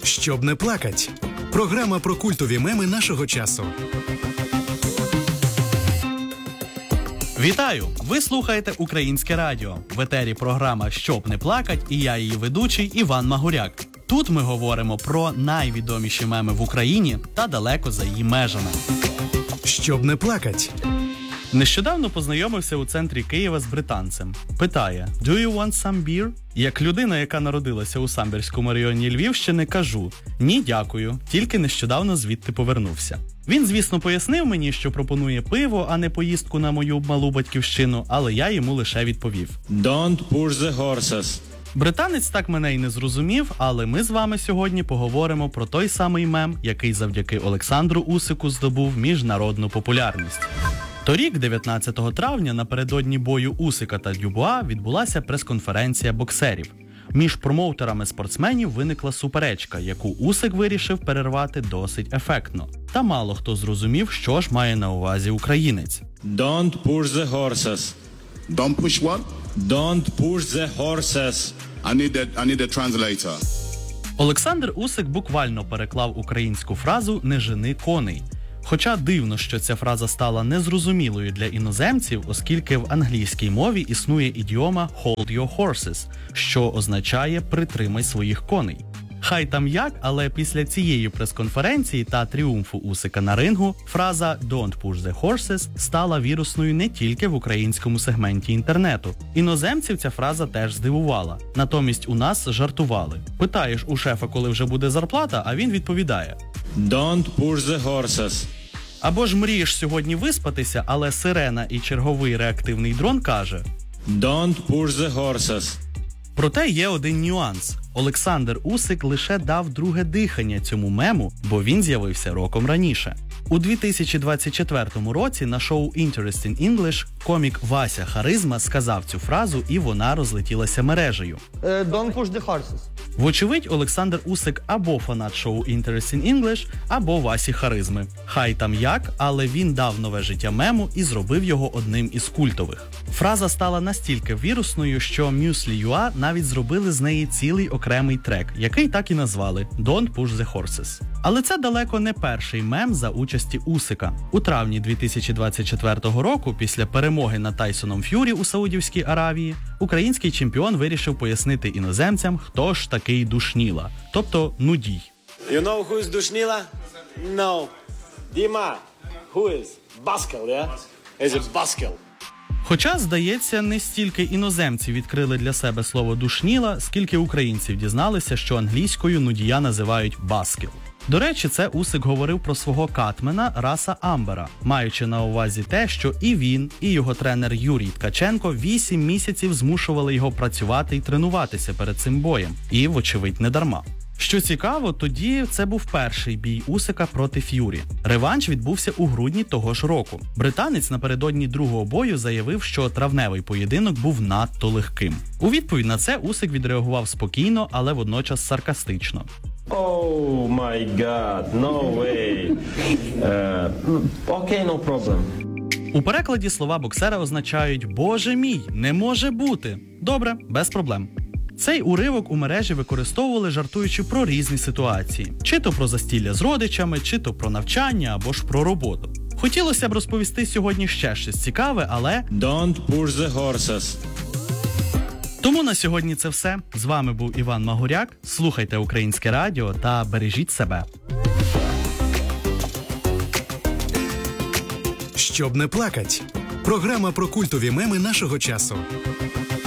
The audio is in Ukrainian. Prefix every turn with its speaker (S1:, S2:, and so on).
S1: Щоб не плакать. Програма про культові меми нашого часу.
S2: Вітаю! Ви слухаєте Українське радіо. В етері програма «Щоб не плакать» і я її ведучий Іван Магуряк. Тут ми говоримо про найвідоміші меми в Україні та далеко за її межами.
S1: Щоб не плакать.
S2: Нещодавно познайомився у центрі Києва з британцем. Питає: «Do you want some beer?» Як людина, яка народилася у Самбірському районі Львівщини, кажу: «Ні, дякую, тільки нещодавно звідти повернувся». Він, звісно, пояснив мені, що пропонує пиво, а не поїздку на мою малу батьківщину, але я йому лише відповів:
S3: Don't push the horses.
S2: Британець так мене й не зрозумів, але ми з вами сьогодні поговоримо про той самий мем, який завдяки Олександру Усику здобув міжнародну популярність. Торік, 19 травня, напередодні бою Усика та Дюбуа, відбулася прес-конференція боксерів. Між промоутерами спортсменів виникла суперечка, яку Усик вирішив перервати досить ефектно. Та мало хто зрозумів, що ж має на увазі українець.
S3: Don't push the horses.
S4: Don't push what?
S3: Don't push the horses.
S4: I need a translator.
S2: Олександр Усик буквально переклав українську фразу «не жени коней». Хоча дивно, що ця фраза стала незрозумілою для іноземців, оскільки в англійській мові існує ідіома «hold your horses», що означає «притримай своїх коней». Хай там як, але після цієї прес-конференції та тріумфу Усика на рингу фраза «don't push the horses» стала вірусною не тільки в українському сегменті інтернету. Іноземців ця фраза теж здивувала. Натомість у нас жартували. Питаєш у шефа, коли вже буде зарплата, а він відповідає:
S3: Don't push the horses.
S2: Або ж мрієш сьогодні виспатися, але сирена і черговий реактивний дрон каже:
S3: Don't push the horses.
S2: Проте є один нюанс. Олександр Усик лише дав друге дихання цьому мему, бо він з'явився роком раніше. У 2024 році на шоу Interesting English комік Вася Харизма сказав цю фразу, і вона розлетілася мережею.
S5: Don't push the horses.
S2: Вочевидь, Олександр Усик або фанат шоу Interesting English, або Васі Харизми. Хай там як, але він дав нове життя мему і зробив його одним із культових. Фраза стала настільки вірусною, що Muesli.ua навіть зробили з неї цілий окремий трек, який так і назвали «Don't push the horses». Але це далеко не перший мем за участі Усика. У травні 2024 року, після перемоги над Тайсоном Ф'юрі у Саудівській Аравії, український чемпіон вирішив пояснити іноземцям, хто ж такий Душніла, тобто Нудій.
S6: You know who is Dushnila? No. Dima, who is? Baskel, yeah? Is it Baskel?
S2: Хоча, здається, не стільки іноземці відкрили для себе слово «душніла», скільки українців дізналися, що англійською Нудія називають «баскел». До речі, це Усик говорив про свого катмена Раса Амбера, маючи на увазі те, що і він, і його тренер Юрій Ткаченко 8 місяців змушували його працювати і тренуватися перед цим боєм. І, вочевидь, не дарма. Що цікаво, тоді це був перший бій Усика проти Ф'юрі. Реванш відбувся у грудні того ж року. Британець напередодні другого бою заявив, що травневий поєдинок був надто легким. У відповідь на це Усик відреагував спокійно, але водночас саркастично.
S7: Oh my God, no way. Okay, no problem.
S2: У перекладі слова боксера означають «Боже мій, не може бути». Добре, без проблем. Цей уривок у мережі використовували, жартуючи про різні ситуації. Чи то про застілля з родичами, чи то про навчання, або ж про роботу. Хотілося б розповісти сьогодні ще щось цікаве, але...
S3: Don't push the horses.
S2: Тому на сьогодні це все. З вами був Іван Магуряк. Слухайте Українське радіо та бережіть себе.
S1: Щоб не плакать. Програма про культові меми нашого часу.